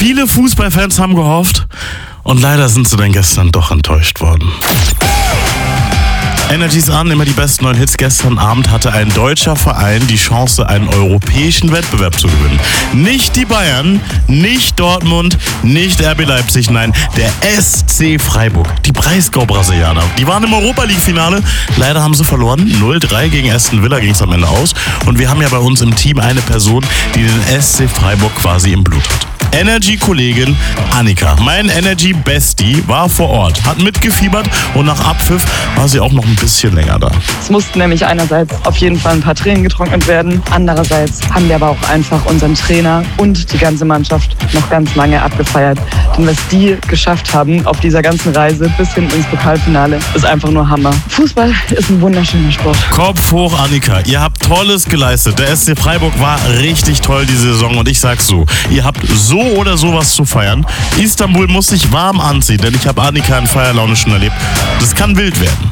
Viele Fußballfans haben gehofft und leider sind sie dann gestern doch enttäuscht worden. Energies an, immer die besten neuen Hits. Gestern Abend hatte ein deutscher Verein die Chance, einen europäischen Wettbewerb zu gewinnen. Nicht die Bayern, nicht Dortmund, nicht RB Leipzig, nein, der SC Freiburg. Die Breisgau-Brasilianer. Die waren im Europa-League-Finale. Leider haben sie verloren. 0-3 gegen Aston Villa ging es am Ende aus. Und wir haben ja bei uns im Team eine Person, die den SC Freiburg quasi im Blut hat. Energy-Kollegin Annika, mein Energy-Bestie, war vor Ort, hat mitgefiebert und nach Abpfiff war sie auch noch ein bisschen länger da. Es mussten nämlich einerseits auf jeden Fall ein paar Tränen getrocknet werden, andererseits haben wir aber auch einfach unseren Trainer und die ganze Mannschaft noch ganz lange abgefeiert. Denn was die geschafft haben auf dieser ganzen Reise bis hin ins Pokalfinale, ist einfach nur Hammer. Fußball ist ein wunderschöner Sport. Kopf hoch, Annika, ihr habt Tolles geleistet. Der SC Freiburg war richtig toll diese Saison und ich sag's so, ihr habt so oder sowas zu feiern. Istanbul muss sich warm anziehen, denn ich habe Annika in Feierlaune schon erlebt. Das kann wild werden.